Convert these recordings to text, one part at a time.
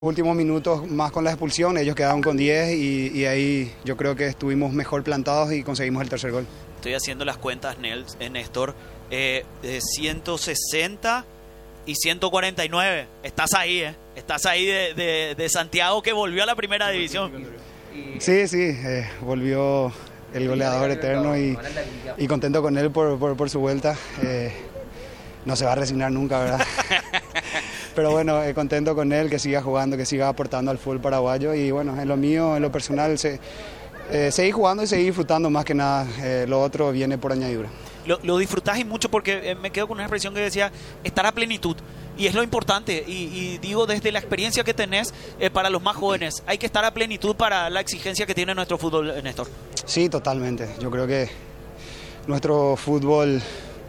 Últimos minutos más con la expulsión, ellos quedaron con 10 y ahí yo creo que estuvimos mejor plantados y conseguimos el tercer gol. Estoy haciendo las cuentas, Néstor, de 160 y 149. Estás ahí, Estás ahí de Santiago, que volvió a la primera división. Sí, volvió el goleador eterno y contento con él por su vuelta. No se va a resignar nunca, ¿verdad? Pero bueno, contento con él, que siga jugando, que siga aportando al fútbol paraguayo y bueno, en lo mío, en lo personal, seguir jugando y seguir disfrutando más que nada. Lo otro viene por añadidura. Lo disfrutás y mucho, porque me quedo con una expresión que decía estar a plenitud, y es lo importante, y digo desde la experiencia que tenés, para los más jóvenes, hay que estar a plenitud para la exigencia que tiene nuestro fútbol, Néstor. Sí, totalmente, yo creo que nuestro fútbol,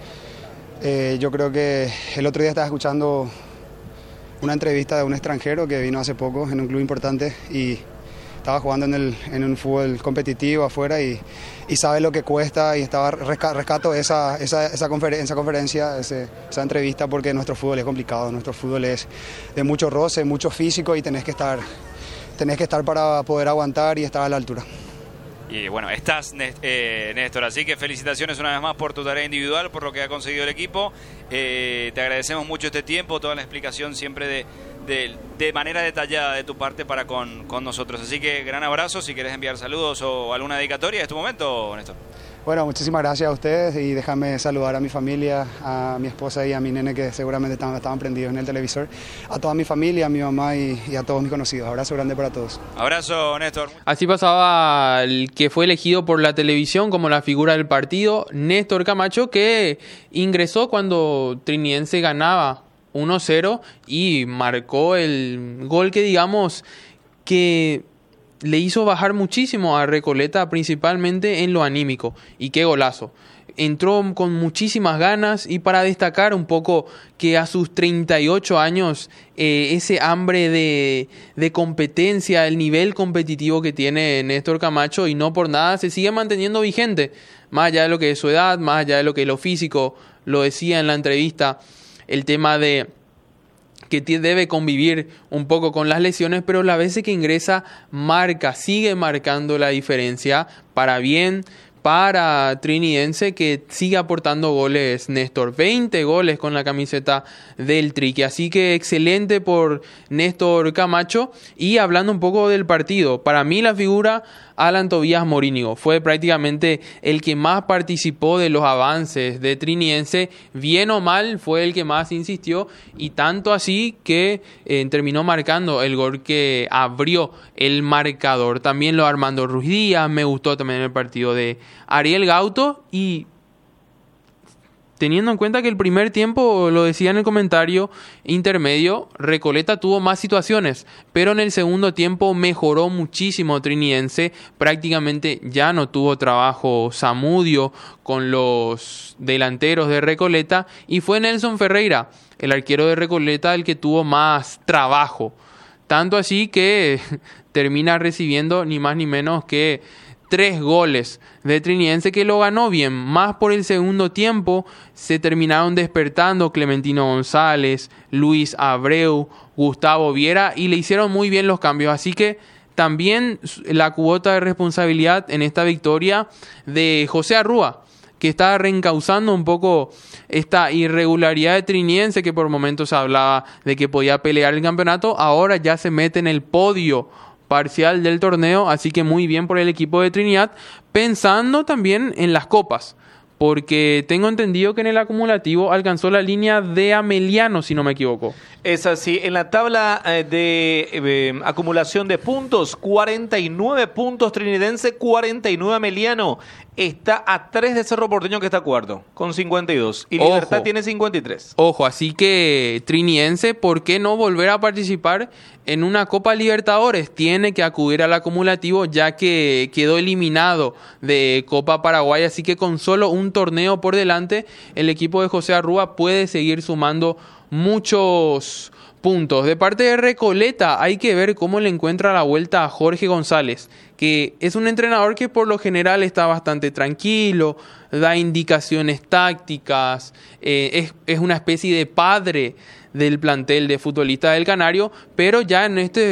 yo creo que el otro día estaba escuchando una entrevista de un extranjero que vino hace poco en un club importante y estaba jugando en un fútbol competitivo afuera y sabe lo que cuesta, y rescato esa conferencia, esa entrevista, porque nuestro fútbol es complicado, nuestro fútbol es de mucho roce, mucho físico, y tenés que estar para poder aguantar y estar a la altura. Y bueno, estás, Néstor, así que felicitaciones una vez más por tu tarea individual, por lo que ha conseguido el equipo. Te agradecemos mucho este tiempo, toda la explicación siempre de manera detallada de tu parte para con nosotros. Así que gran abrazo. Si quieres enviar saludos o alguna dedicatoria, es tu momento, Néstor. Bueno, muchísimas gracias a ustedes, y déjame saludar a mi familia, a mi esposa y a mi nene, que seguramente estaban prendidos en el televisor, a toda mi familia, a mi mamá y a todos mis conocidos. Abrazo grande para todos. Abrazo, Néstor. Así pasaba el que fue elegido por la televisión como la figura del partido, Néstor Camacho, que ingresó cuando Trinidense ganaba 1-0 y marcó el gol que, digamos, que le hizo bajar muchísimo a Recoleta, principalmente en lo anímico. Y qué golazo. Entró con muchísimas ganas, y para destacar un poco que a sus 38 años, ese hambre de competencia, el nivel competitivo que tiene Néstor Camacho, y no por nada se sigue manteniendo vigente, más allá de lo que es su edad, más allá de lo que es lo físico. Lo decía en la entrevista, el tema de que debe convivir un poco con las lesiones, pero las veces que ingresa sigue marcando la diferencia para bien, para Trinidense, que sigue aportando goles. Néstor, 20 goles con la camiseta del Triqui, así que excelente por Néstor Camacho. Y hablando un poco del partido, para mí la figura Alan Tobías Morínigo fue prácticamente el que más participó de los avances de Trinidense, bien o mal fue el que más insistió, y tanto así que terminó marcando el gol que abrió el marcador. También lo Armando Ruiz Díaz, me gustó también el partido de Ariel Gauto, y teniendo en cuenta que el primer tiempo, lo decía en el comentario intermedio, Recoleta tuvo más situaciones, pero en el segundo tiempo mejoró muchísimo Trinidense. Prácticamente ya no tuvo trabajo Zamudio con los delanteros de Recoleta, y fue Nelson Ferreira, el arquero de Recoleta, el que tuvo más trabajo. Tanto así que termina recibiendo ni más ni menos que 3 goles de Trinidense, que lo ganó bien. Más por el segundo tiempo se terminaron despertando Clementino González, Luis Abreu, Gustavo Viera, y le hicieron muy bien los cambios. Así que también la cuota de responsabilidad en esta victoria de José Arrúa, que está reencauzando un poco esta irregularidad de Trinidense, que por momentos se hablaba de que podía pelear el campeonato. Ahora ya se mete en el podio parcial del torneo, así que muy bien por el equipo de Trinidad, pensando también en las copas, porque tengo entendido que en el acumulativo alcanzó la línea de Ameliano, si no me equivoco. Es así, en la tabla de acumulación de puntos, 49 puntos Trinidense, 49 Ameliano. Está a 3 de Cerro Porteño, que está cuarto, con 52. Y Libertad tiene 53. Ojo, así que Trinidense, ¿por qué no volver a participar en una Copa Libertadores? Tiene que acudir al acumulativo, ya que quedó eliminado de Copa Paraguay. Así que con solo un torneo por delante, el equipo de José Arrúa puede seguir sumando muchos puntos. De parte de Recoleta, hay que ver cómo le encuentra la vuelta a Jorge González, que es un entrenador que por lo general está bastante tranquilo, da indicaciones tácticas, es una especie de padre del plantel de futbolistas del Canario, pero ya en este